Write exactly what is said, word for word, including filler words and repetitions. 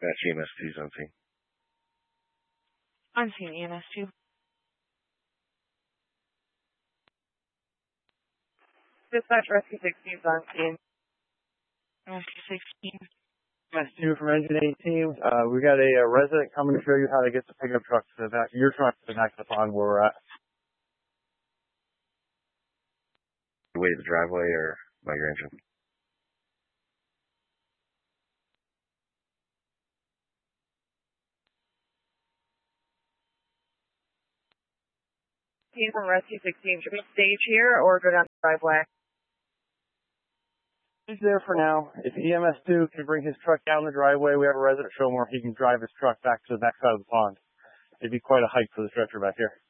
Dispatch E M S two is on scene. On scene, E M S two. Dispatch Rescue sixteen is on scene. Rescue sixteen. E M S two from Engine eighteen. Uh, we got a, a resident coming to show you how to get the pickup truck to the back, your truck to the back of the pond where we're at. Way to the driveway or by your engine? Team from Rescue sixteen, should we stage here or go down the driveway? He's there for now. If E M S two can bring his truck down the driveway, we have a resident show him where he can drive his truck back to the back side of the pond. It'd be quite a hike for the stretcher back here.